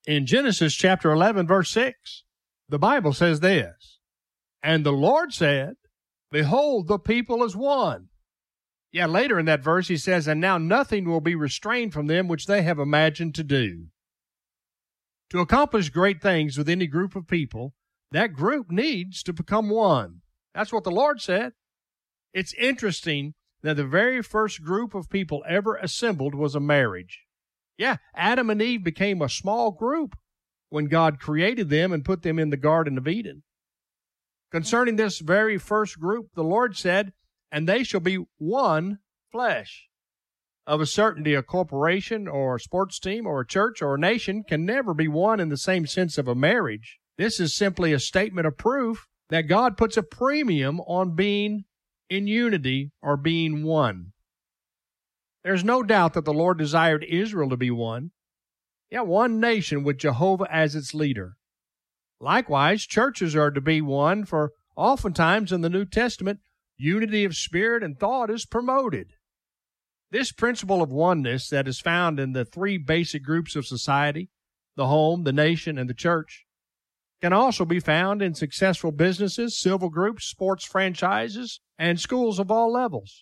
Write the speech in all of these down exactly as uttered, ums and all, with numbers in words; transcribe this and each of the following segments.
In Genesis chapter eleven, verse six, the Bible says this, "And the Lord said, Behold, the people is one." Yeah, later in that verse he says, "And now nothing will be restrained from them which they have imagined to do." To accomplish great things with any group of people, that group needs to become one. That's what the Lord said. It's interesting that the very first group of people ever assembled was a marriage. Yeah, Adam and Eve became a small group when God created them and put them in the Garden of Eden. Concerning this very first group, the Lord said, "And they shall be one flesh." Of a certainty, a corporation or a sports team or a church or a nation can never be one in the same sense of a marriage. This is simply a statement of proof that God puts a premium on being in unity or being one. There's no doubt that the Lord desired Israel to be one. Yeah, one nation with Jehovah as its leader. Likewise, churches are to be one, for oftentimes in the New Testament, unity of spirit and thought is promoted. This principle of oneness that is found in the three basic groups of society, the home, the nation, and the church, can also be found in successful businesses, civil groups, sports franchises, and schools of all levels.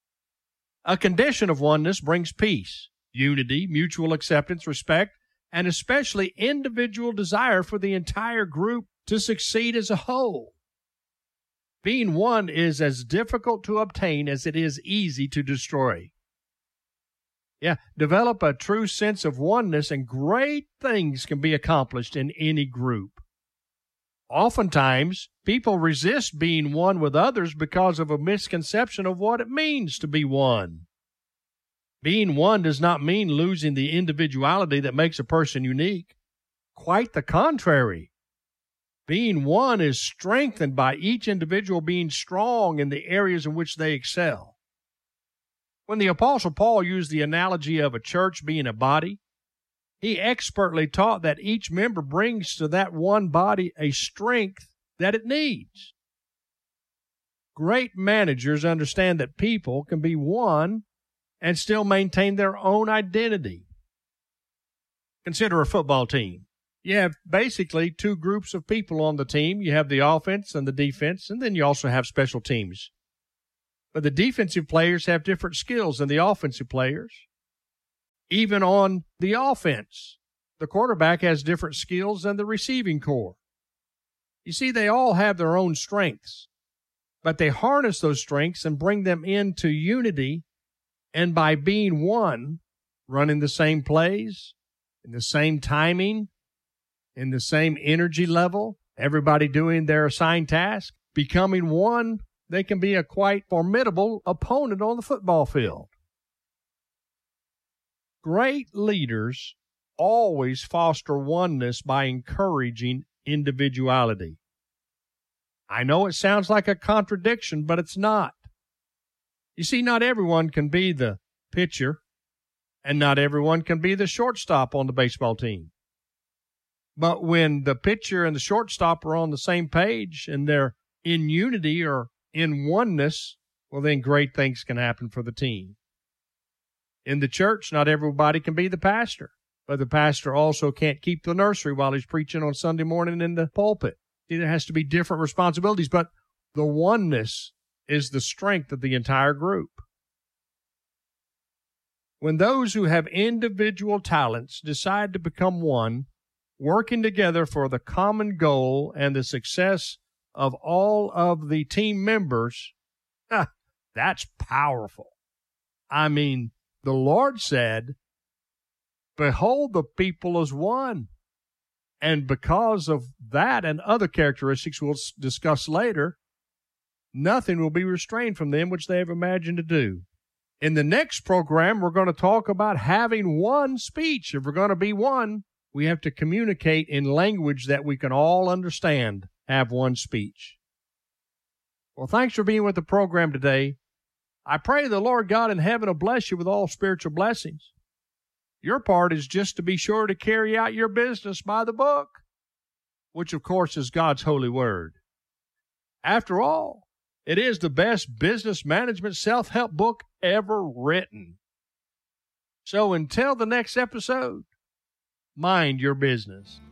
A condition of oneness brings peace, unity, mutual acceptance, respect, and especially individual desire for the entire group to succeed as a whole. Being one is as difficult to obtain as it is easy to destroy. Yeah, develop a true sense of oneness and great things can be accomplished in any group. Oftentimes, people resist being one with others because of a misconception of what it means to be one. Being one does not mean losing the individuality that makes a person unique. Quite the contrary. Being one is strengthened by each individual being strong in the areas in which they excel. When the Apostle Paul used the analogy of a church being a body, he expertly taught that each member brings to that one body a strength that it needs. Great managers understand that people can be one and still maintain their own identity. Consider a football team. You have basically two groups of people on the team. You have the offense and the defense, and then you also have special teams. But the defensive players have different skills than the offensive players. Even on the offense, the quarterback has different skills than the receiving corps. You see, they all have their own strengths, but they harness those strengths and bring them into unity, and by being one, running the same plays, in the same timing, in the same energy level, everybody doing their assigned task, becoming one, they can be a quite formidable opponent on the football field. Great leaders always foster oneness by encouraging individuality. I know it sounds like a contradiction, but it's not. You see, not everyone can be the pitcher, and not everyone can be the shortstop on the baseball team. But when the pitcher and the shortstop are on the same page and they're in unity or in oneness, well, then great things can happen for the team. In the church, not everybody can be the pastor, but the pastor also can't keep the nursery while he's preaching on Sunday morning in the pulpit. There has to be different responsibilities, but the oneness is the strength of the entire group. When those who have individual talents decide to become one, working together for the common goal and the success of all of the team members, ah, that's powerful. I mean, the Lord said, "Behold, the people is one." And because of that and other characteristics we'll discuss later, nothing will be restrained from them which they have imagined to do. In the next program, we're going to talk about having one speech. If we're going to be one, we have to communicate in language that we can all understand, have one speech. Well, thanks for being with the program today. I pray the Lord God in heaven will bless you with all spiritual blessings. Your part is just to be sure to carry out your business by the book, which of course is God's holy word. After all, it is the best business management self-help book ever written. So until the next episode, mind your business.